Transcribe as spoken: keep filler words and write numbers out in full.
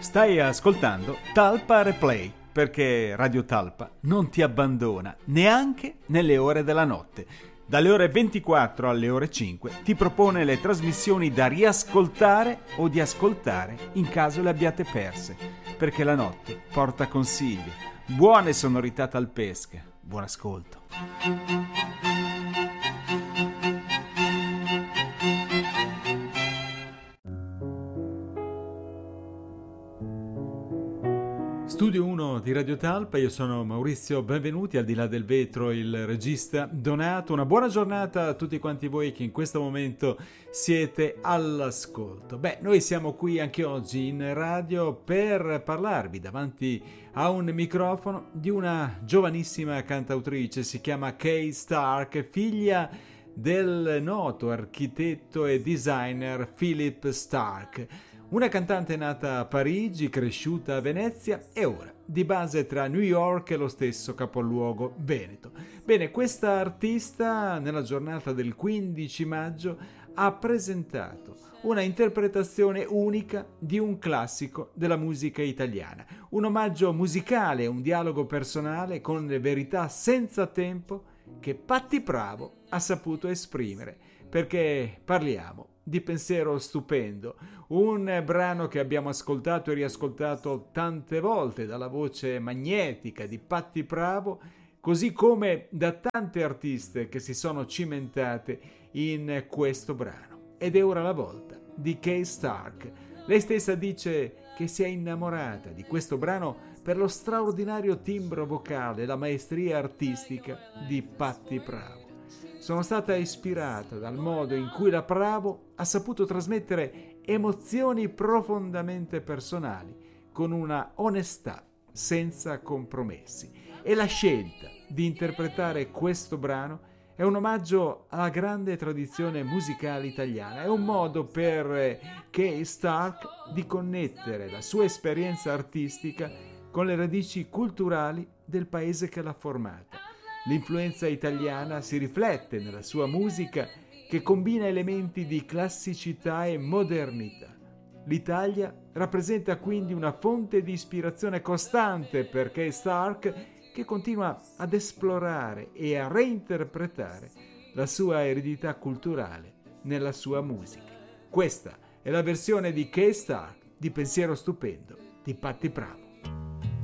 Stai ascoltando Talpa Replay, perché Radio Talpa non ti abbandona neanche nelle ore della notte. Dalle ore ventiquattro alle ore cinque ti propone le trasmissioni da riascoltare o di ascoltare in caso le abbiate perse, perché la notte porta consigli, buone sonorità talpesche. Buon ascolto. Studio uno di Radio Talpa, io sono Maurizio, benvenuti, al di là del vetro il regista Donato. Una buona giornata a tutti quanti voi che in questo momento siete all'ascolto. Beh, noi siamo qui anche oggi in radio per parlarvi davanti a un microfono di una giovanissima cantautrice, si chiama Kay Stark, figlia del noto architetto e designer Philip Stark. Una cantante nata a Parigi, cresciuta a Venezia e ora di base tra New York e lo stesso capoluogo veneto. Bene, questa artista nella giornata del quindici maggio ha presentato una interpretazione unica di un classico della musica italiana. Un omaggio musicale, un dialogo personale con le verità senza tempo che Patti Pravo ha saputo esprimere, perché parliamo di Pensiero Stupendo, un brano che abbiamo ascoltato e riascoltato tante volte dalla voce magnetica di Patti Pravo, così come da tante artiste che si sono cimentate in questo brano. Ed è ora la volta di Kay Stark. Lei stessa dice che si è innamorata di questo brano per lo straordinario timbro vocale e la maestria artistica di Patti Pravo. Sono stata ispirata dal modo in cui la Pravo ha saputo trasmettere emozioni profondamente personali con una onestà senza compromessi, e la scelta di interpretare questo brano è un omaggio alla grande tradizione musicale italiana, è un modo per Kay Stark di connettere la sua esperienza artistica con le radici culturali del paese che l'ha formata. L'influenza italiana si riflette nella sua musica, che combina elementi di classicità e modernità. L'Italia rappresenta quindi una fonte di ispirazione costante per Kay Stark, che continua ad esplorare e a reinterpretare la sua eredità culturale nella sua musica. Questa è la versione di Kay Stark di Pensiero Stupendo di Patti Pravo.